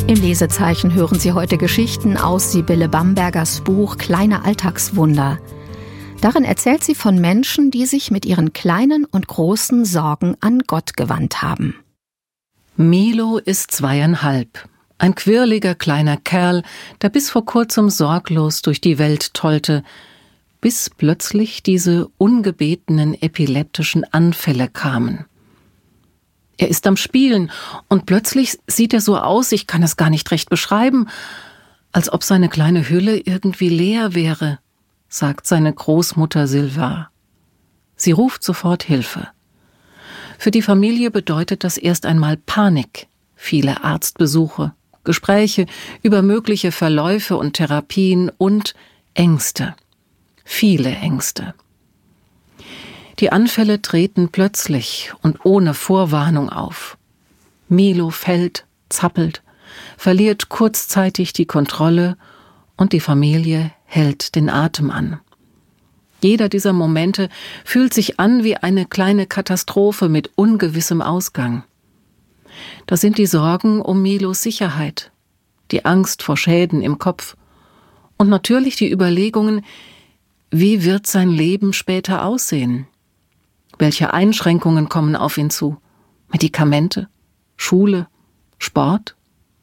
Im Lesezeichen hören Sie heute Geschichten aus Sibylle Bambergers Buch Kleine Alltagswunder. Darin erzählt sie von Menschen, die sich mit ihren kleinen und großen Sorgen an Gott gewandt haben. Milo ist 2,5. Ein quirliger kleiner Kerl, der bis vor kurzem sorglos durch die Welt tollte, bis plötzlich diese ungebetenen epileptischen Anfälle kamen. Er ist am Spielen und plötzlich sieht er so aus, ich kann es gar nicht recht beschreiben, als ob seine kleine Hülle irgendwie leer wäre, sagt seine Großmutter Silva. Sie ruft sofort Hilfe. Für die Familie bedeutet das erst einmal Panik, viele Arztbesuche, Gespräche über mögliche Verläufe und Therapien und Ängste, viele Ängste. Die Anfälle treten plötzlich und ohne Vorwarnung auf. Milo fällt, zappelt, verliert kurzzeitig die Kontrolle und die Familie hält den Atem an. Jeder dieser Momente fühlt sich an wie eine kleine Katastrophe mit ungewissem Ausgang. Das sind die Sorgen um Milos Sicherheit, die Angst vor Schäden im Kopf und natürlich die Überlegungen, wie wird sein Leben später aussehen? Welche Einschränkungen kommen auf ihn zu? Medikamente? Schule? Sport?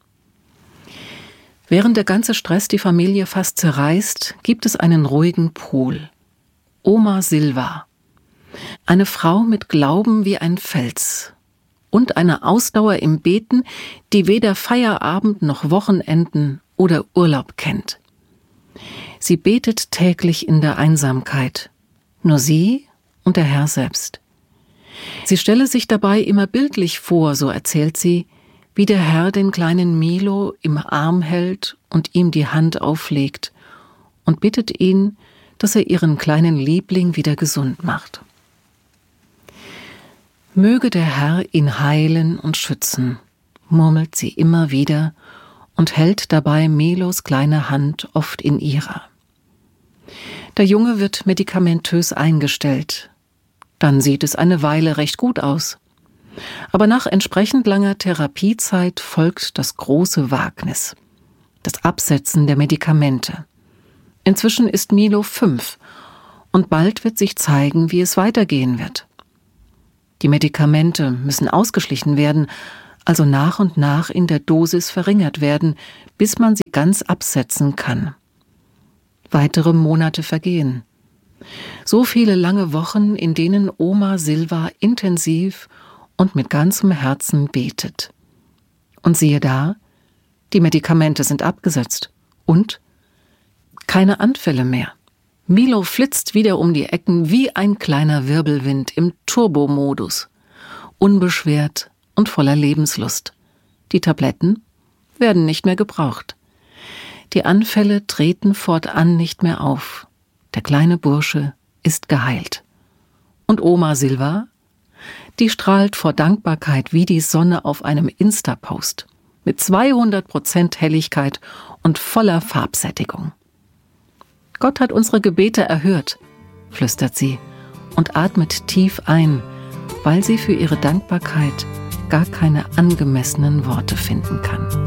Während der ganze Stress die Familie fast zerreißt, gibt es einen ruhigen Pol. Oma Silva. Eine Frau mit Glauben wie ein Fels. Und eine Ausdauer im Beten, die weder Feierabend noch Wochenenden oder Urlaub kennt. Sie betet täglich in der Einsamkeit. Nur sie und der Herr selbst. Sie stelle sich dabei immer bildlich vor, so erzählt sie, wie der Herr den kleinen Milo im Arm hält und ihm die Hand auflegt und bittet ihn, dass er ihren kleinen Liebling wieder gesund macht. Möge der Herr ihn heilen und schützen, murmelt sie immer wieder und hält dabei Milos kleine Hand oft in ihrer. Der Junge wird medikamentös eingestellt. Dann sieht es eine Weile recht gut aus. Aber nach entsprechend langer Therapiezeit folgt das große Wagnis. Das Absetzen der Medikamente. Inzwischen ist Milo 5 und bald wird sich zeigen, wie es weitergehen wird. Die Medikamente müssen ausgeschlichen werden, also nach und nach in der Dosis verringert werden, bis man sie ganz absetzen kann. Weitere Monate vergehen. So viele lange Wochen, in denen Oma Silva intensiv und mit ganzem Herzen betet. Und siehe da, die Medikamente sind abgesetzt und keine Anfälle mehr. Milo flitzt wieder um die Ecken wie ein kleiner Wirbelwind im Turbomodus, unbeschwert und voller Lebenslust. Die Tabletten werden nicht mehr gebraucht. Die Anfälle treten fortan nicht mehr auf. Der kleine Bursche ist geheilt. Und Oma Silva? Die strahlt vor Dankbarkeit wie die Sonne auf einem Insta-Post. Mit 200% Helligkeit und voller Farbsättigung. Gott hat unsere Gebete erhört, flüstert sie und atmet tief ein, weil sie für ihre Dankbarkeit gar keine angemessenen Worte finden kann.